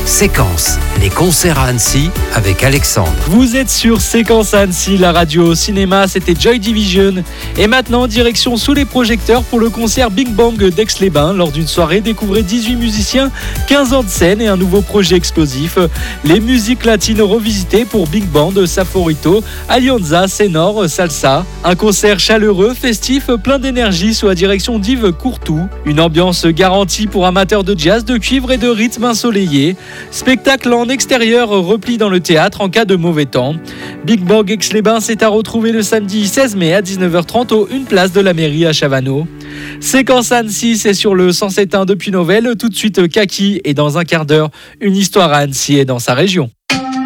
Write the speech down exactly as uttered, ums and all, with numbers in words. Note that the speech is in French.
Séquence, les concerts à Annecy avec Alexandre. Vous êtes sur Séquence à Annecy, la radio au cinéma, c'était Joy Division. Et maintenant, direction sous les projecteurs pour le concert Big Bang d'Aix-les-Bains. Lors d'une soirée, découvrez dix-huit musiciens, quinze ans de scène et un nouveau projet explosif. Les musiques latines revisitées pour Big Band, Saforito, Alianza, Senor, Salsa. Un concert chaleureux, festif, plein d'énergie sous la direction d'Yves Courtou. Une ambiance garantie pour amateurs de jazz, de cuivre et de rythme ensoleillé. Spectacle en extérieur, repli dans le théâtre en cas de mauvais temps. Big Bang Aix-les-Bains, c'est à retrouver le samedi seize mai à dix-neuf heures trente au une place de la mairie à Chavano. Séquence Annecy, c'est sur le cent sept point un depuis Novelle. Tout de suite Kaki et dans un quart d'heure, une histoire à Annecy et dans sa région.